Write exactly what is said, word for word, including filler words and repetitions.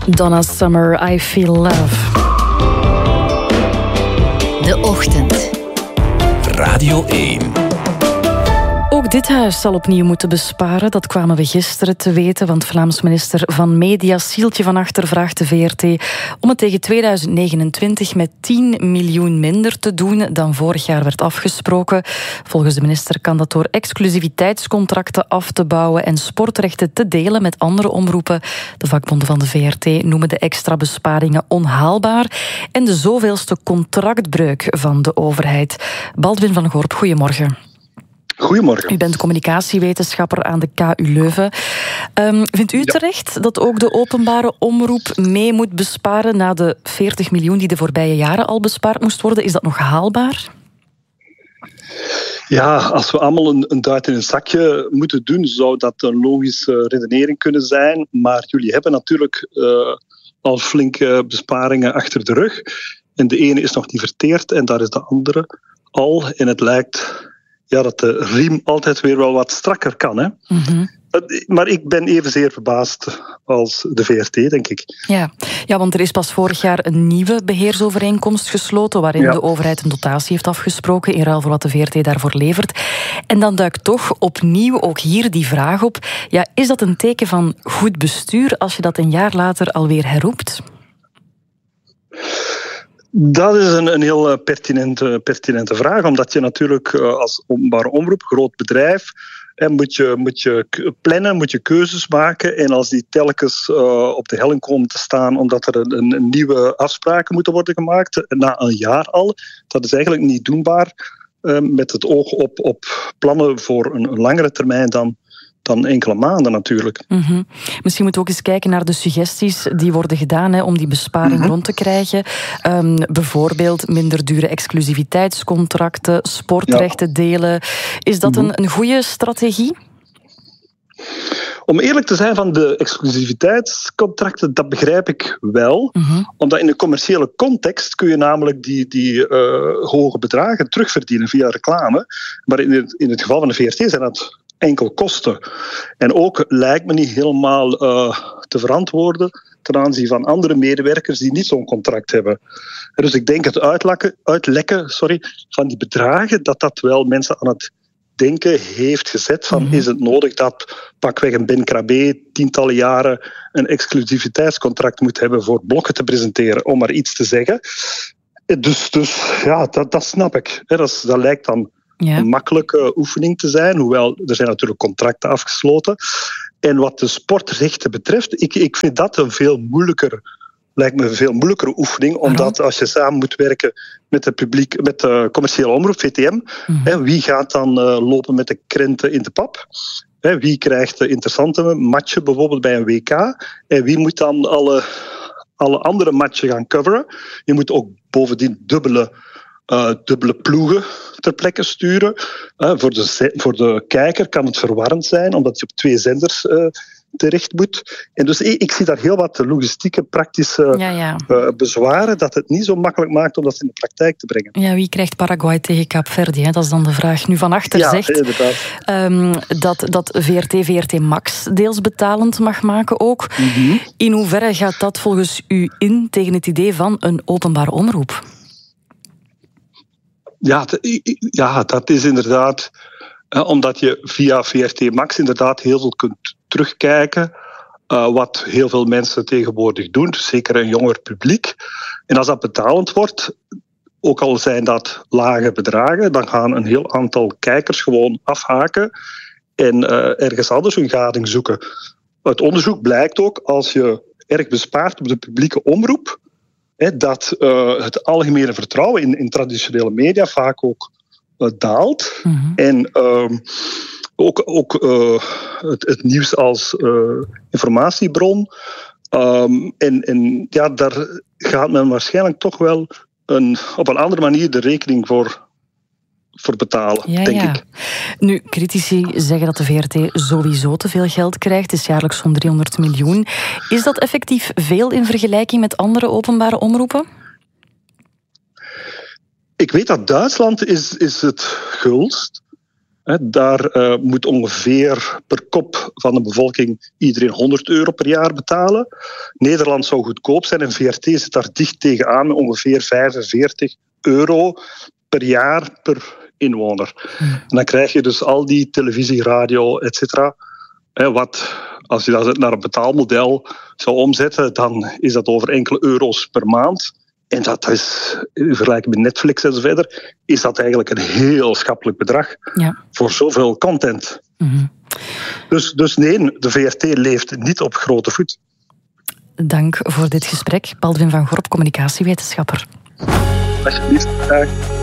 Donna Summer, I Feel Love. De Ochtend. Radio één. Ook dit huis zal opnieuw moeten besparen. Dat kwamen we gisteren te weten, want Vlaams minister van Media Sieltje van Achter vraagt de V R T om het tegen tweeduizend negenentwintig met tien miljoen minder te doen dan vorig jaar werd afgesproken. Volgens de minister kan dat door exclusiviteitscontracten af te bouwen en sportrechten te delen met andere omroepen. De vakbonden van de V R T noemen de extra besparingen onhaalbaar en de zoveelste contractbreuk van de overheid. Baldwin van Gorp, goedemorgen. Goedemorgen. U bent communicatiewetenschapper aan de K U Leuven. Um, vindt u ja. terecht dat ook de openbare omroep mee moet besparen na de veertig miljoen die de voorbije jaren al bespaard moest worden? Is dat nog haalbaar? Ja, als we allemaal een, een duit in een zakje moeten doen, zou dat een logische redenering kunnen zijn. Maar jullie hebben natuurlijk uh, al flinke besparingen achter de rug. En de ene is nog niet verteerd en daar is de andere al. En het lijkt... Ja, dat de riem altijd weer wel wat strakker kan. Hè? Mm-hmm. Maar ik ben evenzeer verbaasd als de V R T, denk ik. Ja. ja, want er is pas vorig jaar een nieuwe beheersovereenkomst gesloten waarin ja. de overheid een dotatie heeft afgesproken in ruil voor wat de V R T daarvoor levert. En dan duikt toch opnieuw ook hier die vraag op. Ja, is dat een teken van goed bestuur als je dat een jaar later alweer herroept? Dat is een, een heel pertinente, pertinente vraag, omdat je natuurlijk als openbare omroep, groot bedrijf, en moet je, moet je plannen, moet je keuzes maken. En als die telkens uh, op de helling komen te staan omdat er een, een nieuwe afspraken moeten worden gemaakt, na een jaar al, dat is eigenlijk niet doenbaar uh, met het oog op, op plannen voor een, een langere termijn dan dan enkele maanden natuurlijk. Mm-hmm. Misschien moeten we ook eens kijken naar de suggesties die worden gedaan hè, om die besparing mm-hmm. rond te krijgen. Um, bijvoorbeeld minder dure exclusiviteitscontracten, sportrechten ja. delen. Is dat mm-hmm. een, een goede strategie? Om eerlijk te zijn, van de exclusiviteitscontracten, dat begrijp ik wel. Mm-hmm. Omdat in de commerciële context kun je namelijk die, die uh, hoge bedragen terugverdienen via reclame. Maar in het, in het geval van de V R T zijn dat enkel kosten. En ook lijkt me niet helemaal uh, te verantwoorden ten aanzien van andere medewerkers die niet zo'n contract hebben. Dus ik denk het uitlekken, uitlekken sorry, van die bedragen, dat dat wel mensen aan het denken heeft gezet van mm-hmm. is het nodig dat pakweg een Ben Krabbe tientallen jaren een exclusiviteitscontract moet hebben voor blokken te presenteren, om maar iets te zeggen. Dus, dus ja, dat, dat snap ik. Dat, is, dat lijkt dan Ja. een makkelijke oefening te zijn, hoewel er zijn natuurlijk contracten afgesloten. En wat de sportrechten betreft, ik, ik vind dat een veel moeilijker, lijkt me een veel moeilijkere oefening, omdat als je samen moet werken met de, publiek, met de commerciële omroep, V T M, mm-hmm. hè, wie gaat dan uh, lopen met de krenten in de pap? Hè, wie krijgt de interessante matchen bijvoorbeeld bij een W K? En wie moet dan alle, alle andere matchen gaan coveren? Je moet ook bovendien dubbele Uh, dubbele ploegen ter plekke sturen. Uh, voor, de, voor de kijker kan het verwarrend zijn, omdat je op twee zenders uh, terecht moet. En dus ik, ik zie daar heel wat logistieke, praktische ja, ja. Uh, bezwaren, dat het niet zo makkelijk maakt om dat in de praktijk te brengen. Ja, wie krijgt Paraguay tegen Kaapverdi? Hè? Dat is dan de vraag. Nu van achter ja, zegt um, dat, dat V R T V R T Max deels betalend mag maken ook. Mm-hmm. In hoeverre gaat dat volgens u in tegen het idee van een openbare omroep? Ja, ja, dat is inderdaad uh, omdat je via V R T Max inderdaad heel veel kunt terugkijken, uh, wat heel veel mensen tegenwoordig doen, zeker een jonger publiek. En als dat betalend wordt, ook al zijn dat lage bedragen, dan gaan een heel aantal kijkers gewoon afhaken en uh, ergens anders hun gading zoeken. Uit onderzoek blijkt ook, als je erg bespaart op de publieke omroep, He, dat uh, het algemene vertrouwen in, in traditionele media vaak ook uh, daalt. Mm-hmm. En uh, ook, ook uh, het, het nieuws als uh, informatiebron. Um, en en ja, daar gaat men waarschijnlijk toch wel een, op een andere manier de rekening voor, voor betalen, ja, denk ja. ik. Nu, critici zeggen dat de V R T sowieso te veel geld krijgt. Het is jaarlijks zo'n driehonderd miljoen. Is dat effectief veel in vergelijking met andere openbare omroepen? Ik weet dat Duitsland is, is het gulst. Daar uh, moet ongeveer per kop van de bevolking iedereen honderd euro per jaar betalen. Nederland zou goedkoop zijn en V R T zit daar dicht tegenaan met ongeveer vijfenveertig euro per jaar per inwoner. Hmm. En dan krijg je dus al die televisie, radio, et cetera. Wat, als je dat naar een betaalmodel zou omzetten, dan is dat over enkele euro's per maand. En dat is, in vergelijking met Netflix en zo verder, is dat eigenlijk een heel schappelijk bedrag ja. voor zoveel content. Mm-hmm. Dus, dus nee, de V R T leeft niet op grote voet. Dank voor dit gesprek. Baldwin van Gorp, communicatiewetenschapper. Alsjeblieft, graag.